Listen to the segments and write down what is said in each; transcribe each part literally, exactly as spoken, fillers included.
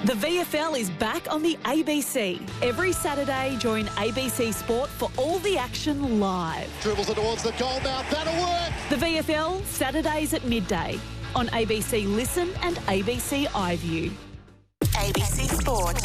The V F L is back on the A B C. Every Saturday, join A B C Sport for all the action live. Dribbles it towards the goal mouth. That'll work. The V F L, Saturdays at midday on A B C Listen and A B C iView. A B C Sport.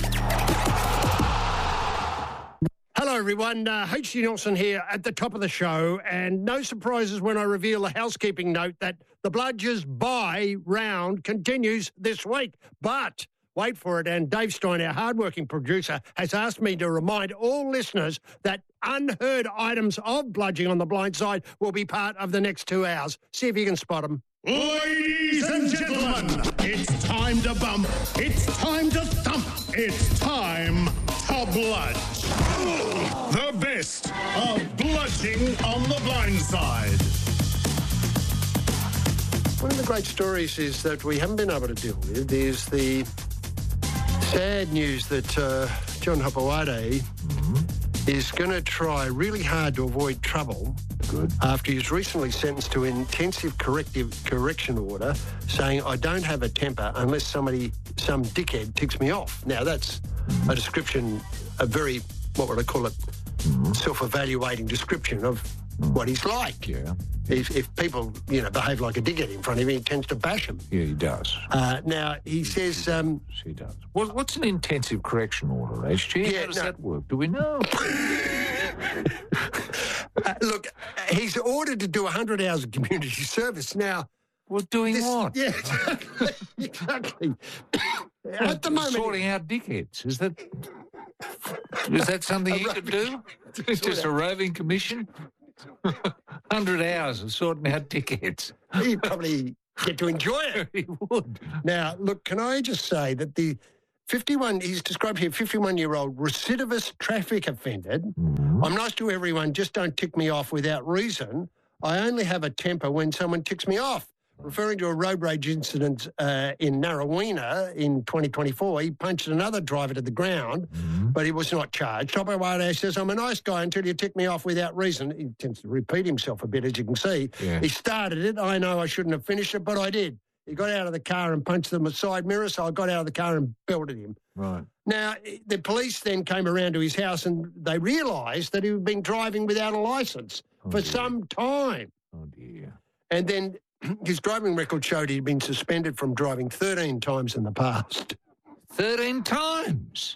Hello, everyone. Uh, H G Nelson here at the top of the show, and no surprises when I reveal a housekeeping note that the Bludgers buy round continues this week. But wait for it, and Dave Stein, our hardworking producer, has asked me to remind all listeners that unheard items of Bludging on the Blind Side will be part of the next two hours. See if you can spot them. Ladies and gentlemen, it's time to bump. It's time to thump. It's time to bludge. The best of Bludging on the Blind Side. One of the great stories is that we haven't been able to deal with is the sad news that uh, John Hopewade mm-hmm. is going to try really hard to avoid trouble. Good. After he was recently sentenced to intensive corrective correction order, saying, I don't have a temper unless somebody, some dickhead ticks me off. Now, that's mm-hmm. a description, a very, what would I call it, mm-hmm. self-evaluating description of mm-hmm. what he's like. Yeah. If, if people, you know, behave like a dickhead in front of him, he tends to bash them. Yeah, he does. Uh, now, he says... Um, he does. What, what's an intensive correction order, H G? Yeah, How does no. that work? Do we know? uh, look, he's ordered to do one hundred hours of community service. Now... Well, doing this, what? Yeah, exactly. exactly. At the moment... Sorting out dickheads. Is that... Is that something he could do? Just a roving commission? one hundred hours of sorting out tickets. He'd probably get to enjoy it. He would. Now, look, can I just say that the fifty-one, he's described here, fifty-one-year-old recidivist traffic offender. Mm-hmm. I'm nice to everyone, just don't tick me off without reason. I only have a temper when someone ticks me off. Referring to a road rage incident uh, in Narrowena in twenty twenty-four, he punched another driver to the ground, mm-hmm. but he was not charged. Hopewade says, I'm a nice guy until you tick me off without reason. He tends to repeat himself a bit, as you can see. Yeah. He started it. I know I shouldn't have finished it, but I did. He got out of the car and punched them with side mirror, so I got out of the car and belted him. Right. Now, the police then came around to his house and they realised that he had been driving without a licence oh, for dear. some time. Oh, dear. And then... his driving record showed he'd been suspended from driving thirteen times in the past. thirteen times?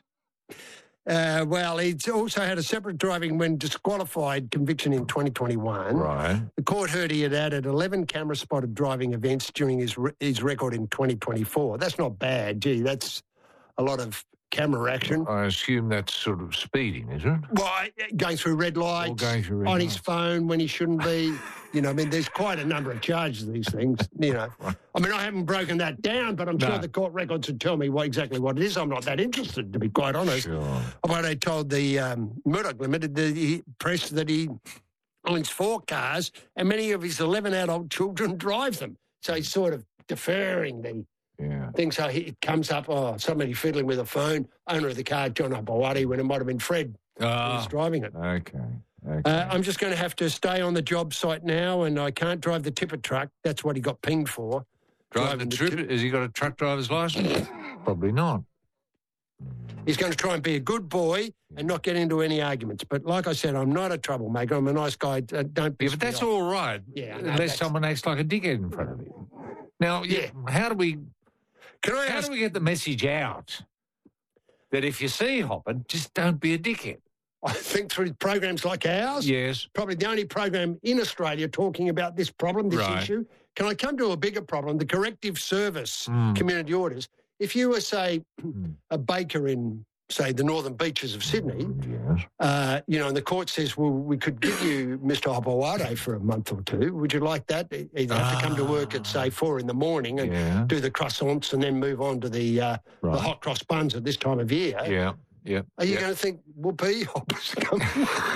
Uh, well, he's also had a separate driving when disqualified conviction in twenty twenty-one. Right. The court heard he had added eleven camera-spotted driving events during his re- his record in twenty twenty-four. That's not bad. Gee, that's a lot of camera action. I assume that's sort of speeding, is it? Well, going through red lights, going through red on lights. his phone when he shouldn't be. You know, I mean, there's quite a number of charges of these things, you know. I mean, I haven't broken that down, but I'm No. sure the court records would tell me what exactly what it is. I'm not that interested, to be quite honest. Sure. But they told the um, Murdoch Limited, the he- press, that he owns four cars and many of his eleven adult children drive them. So he's sort of deferring the Yeah. thing. So he, it comes up, oh, somebody fiddling with a phone, owner of the car, John Hopewade, when it might have been Fred who Ah, was driving it. okay. Okay. Uh, I'm just going to have to stay on the job site now, and I can't drive the tipper truck. That's what he got pinged for. Drive driving the the trip. Has he got a truck driver's license? Probably not. He's going to try and be a good boy and not get into any arguments. But like I said, I'm not a troublemaker. I'm a nice guy. Uh, Don't Yeah, piss but me that's off. all right. Yeah, I know, unless that's- someone acts like a dickhead in front of him. Now, yeah, how do we Can I how ask? do we get the message out that if you see Hopper, just don't be a dickhead? I think through programs like ours, Yes. probably the only program in Australia talking about this problem, this Right. issue. Can I come to a bigger problem, the corrective service Mm. community orders? If you were, say, a baker in, say, the northern beaches of Sydney, Yes. uh, you know, and the court says, well, we could give you Mister Hopewade for a month or two. Would you like that? You'd have to come to work at, say, four in the morning and Yeah. do the croissants and then move on to the, uh, Right. the hot cross buns at this time of year. Yeah. Yeah. Are you yeah. going to think, whoopee, Hoppers coming?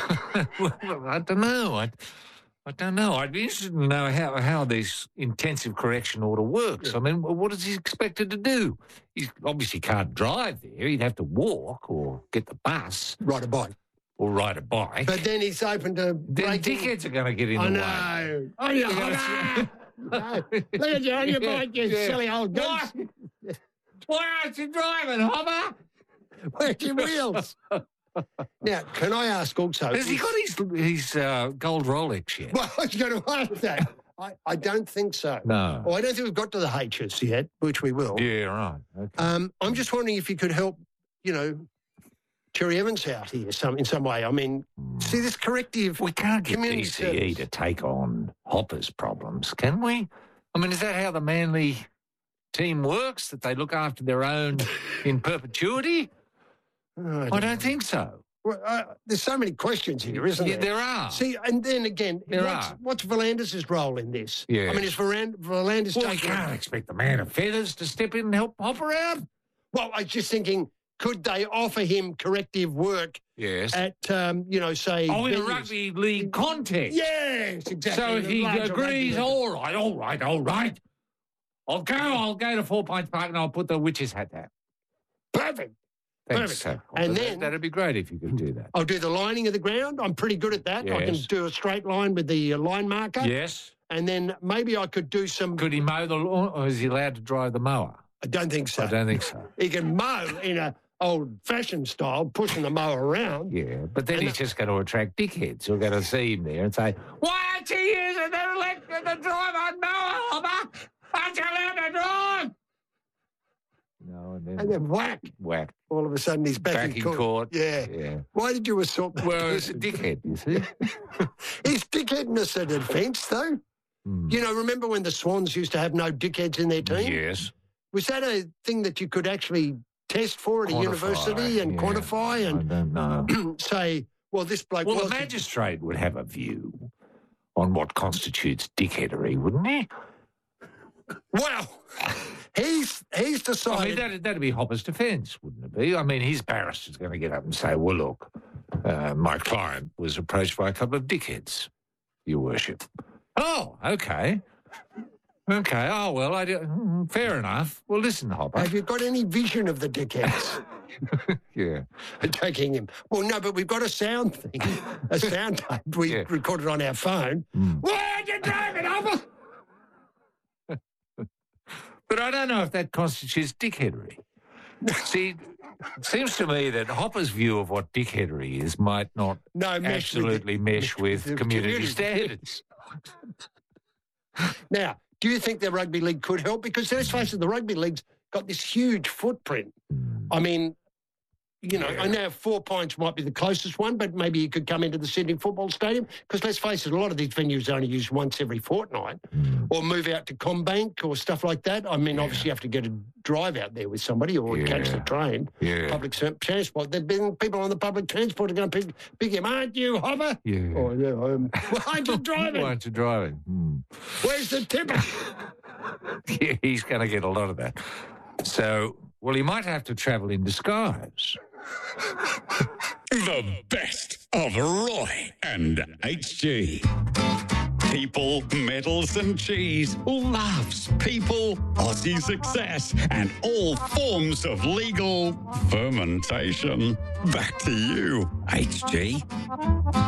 Well, I don't know. I, I don't know. I'd be interested to know how, how this intensive correction order works. Yeah. I mean, what is he expected to do? He obviously can't drive there. He'd have to walk or get the bus Ride a bike. or ride a bike. But then he's open to then breaking... dickheads are going to get in I the way. know. Oh, yeah. You're gonna No. Look at you on your bike, you Yeah. silly old goose. Why aren't you driving, Hopper? Where's your wheels? Now, can I ask also... Has he got his, his uh, gold Rolex yet? Well, I was going to ask that. I, I don't think so. No. Well, I don't think we've got to the H's yet, which we will. Yeah, right. Okay. Um, I'm just wondering if you could help, you know, Cherry Evans out here some, in some way. I mean, see this corrective... We can't get community D C E service. to take on Hopper's problems, can we? I mean, is that how the Manly team works, that they look after their own in perpetuity? Oh, I I don't don't think so. Well, uh, there's so many questions here, isn't Yeah, there? there are. See, and then again, There what's, are. what's Volandis' role in this? Yeah. I mean, is Voland- Volandis Well, we taking... can't expect the man of feathers to step in and help Hopper out. Well, I was just thinking, could they offer him corrective work Yes. at, um, you know, say... Oh, in a venues? rugby league context. Yes, exactly. So in if a he larger agrees, rugby league. all right, all right, all right. I'll go, I'll go to Four Points Park and I'll put the witch's hat down. Perfect. Thanks, Perfect. sir. And That- then- That'd be great if you could do that. I'll do the lining of the ground. I'm pretty good at that. I can Yes. do a straight line with the uh, line marker. Yes. And then maybe I could do some... Could he mow the lawn or is he allowed to drive the mower? I don't think so. I don't think so. He can mow in a old-fashioned style, pushing the mower around. Yeah, but then And he's the- just going to attract dickheads who are going to see him there and say, why aren't you using the electric to drive on mower, Hopper? Aren't you allowed to drive? No, and then, And then whack, whack. all of a sudden he's back, Back in court. Yeah. Yeah. Why did you assault that Well, it's a person? dickhead, you see. Is dickheadness a defence, though? Mm. You know, remember when the Swans used to have no dickheads in their team? Yes. Was that a thing that you could actually test for at a Quantify, university and yeah. quantify I and don't know. say, well, this bloke Well, was... the magistrate would have a view on what constitutes dickheadery, wouldn't he? Well, he's, he's I decided... mean, that'd, that'd be Hopper's defence, wouldn't it be? I mean, his barrister's going to get up and say, well, look, uh, my client was approached by a couple of dickheads, Your Worship. Oh, okay. Okay, oh, well, I do, mm, fair enough. Well, listen, Hopper. Have you got any vision of the dickheads Yeah. taking him? Well, no, but we've got a sound thing, a sound tape. We Yeah. recorded on our phone. Mm. Why are you driving, Hopper? But I don't know if that constitutes dickheadery. See, it seems to me that Hopper's view of what dickheadery is might not No, mesh with absolutely mesh with the community, community. standards. Now, do you think the rugby league could help? Because let's face it, the rugby league's got this huge footprint. I mean, you know, Yeah. I know Four Pines might be the closest one, but maybe you could come into the Sydney Football Stadium. Because let's face it, a lot of these venues are only used once every fortnight, or move out to Combank or stuff like that. I mean, obviously you have to get a drive out there with somebody or catch the Yeah. train. Yeah. Public ser- transport. There've been people on the public transport are going to pick, pick him, aren't you, Hopper? Yeah. Oh, yeah. Um, why aren't you driving? Why aren't you driving? Hmm. Where's the tipper? Yeah, he's going to get a lot of that. So, well, he might have to travel in disguise. The best of Roy and H G. People, metals, and cheese. Loves people, Aussie success, and all forms of legal fermentation. Back to you, H G.